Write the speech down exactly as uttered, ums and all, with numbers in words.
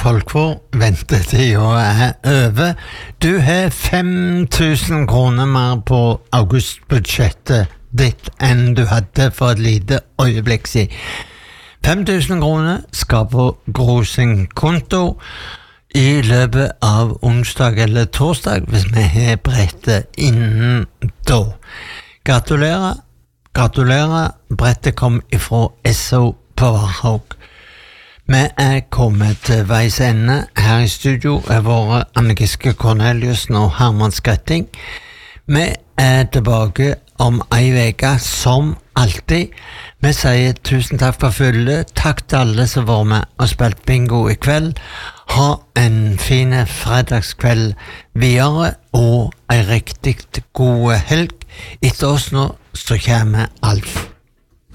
folk får ventetiden er over. Du har fem tusen kroner mer på augustbudsjettet ditt enn du hadde for et lite øyeblikk siden. fem tusen kroner skal på Grosing konto i løpet av onsdag eller torsdag, hvis vi har brettet innen da. Gratulerer, gratulerer, brettet kom ifra Esso på Varhaug. Vi er kommet til veis ende. Her i studio er våre Anne-Giske Corneliussen og Herman Skretting. Vi er tilbake om ei veke som alltid. Vi sier tusen takk for følget. Takk til alle som var med og spilt bingo i kveld. Ha en fin fredagskveld videre og en riktig god helg. Etter oss nå så kommer Alf.